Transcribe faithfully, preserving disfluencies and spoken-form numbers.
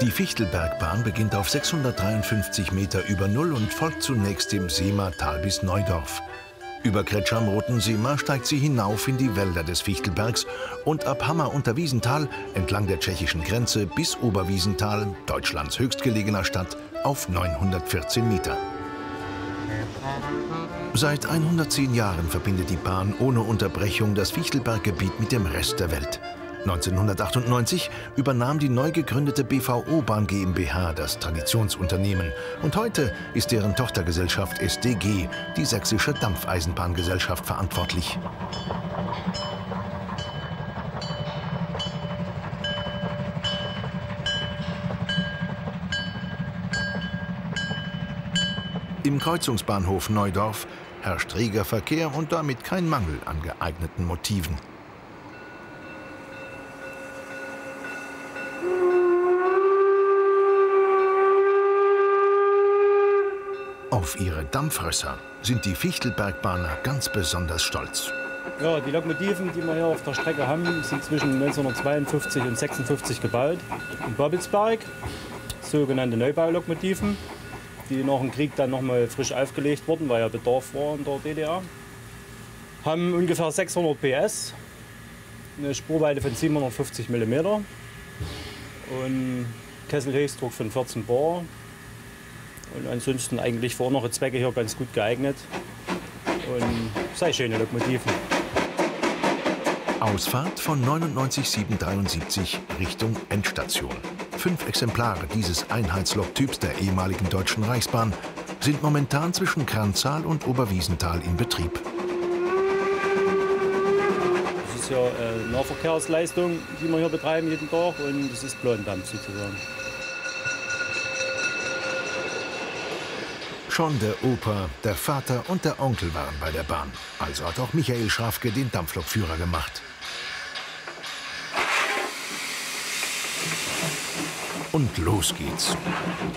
Die Fichtelbergbahn beginnt auf sechshundertdreiundfünfzig Meter über Null und folgt zunächst dem Seematal bis Neudorf. Über Kretsch am Roten Sema steigt sie hinauf in die Wälder des Fichtelbergs und ab Hammer unter Wiesenthal entlang der tschechischen Grenze bis Oberwiesenthal, Deutschlands höchstgelegener Stadt, auf neunhundertvierzehn Meter. Seit hundertzehn Jahren verbindet die Bahn ohne Unterbrechung das Fichtelberggebiet mit dem Rest der Welt. neunzehnhundertachtundneunzig übernahm die neu gegründete B V O-Bahn GmbH das Traditionsunternehmen und heute ist deren Tochtergesellschaft S D G, die Sächsische Dampfeisenbahngesellschaft, verantwortlich. Im Kreuzungsbahnhof Neudorf herrscht reger Verkehr und damit kein Mangel an geeigneten Motiven. Auf ihre Dampfrösser sind die Fichtelbergbahner ganz besonders stolz. Ja, die Lokomotiven, die wir hier auf der Strecke haben, sind zwischen neunzehnhundertzweiundfünfzig und sechsundfünfzig gebaut. In Babelsberg, sogenannte Neubaulokomotiven, die nach dem Krieg dann noch mal frisch aufgelegt wurden, weil ja Bedarf war in der D D R. Haben ungefähr sechshundert P S, eine Spurweite von siebenhundertfünfzig Millimeter und Kesselhöchstdruck von vierzehn Bar. Und ansonsten eigentlich für andere Zwecke hier ganz gut geeignet. Und sehr schöne Lokomotiven. Ausfahrt von neunundneunzig siebenhundertdreiundsiebzig Richtung Endstation. Fünf Exemplare dieses Einheitsloktyps der ehemaligen Deutschen Reichsbahn sind momentan zwischen Kranzal und Oberwiesenthal in Betrieb. Das ist ja eine Nahverkehrsleistung, die wir hier betreiben jeden Tag, und das ist Plandampf sozusagen. Schon der Opa, der Vater und der Onkel waren bei der Bahn. Also hat auch Michael Schafke den Dampflokführer gemacht. Und los geht's.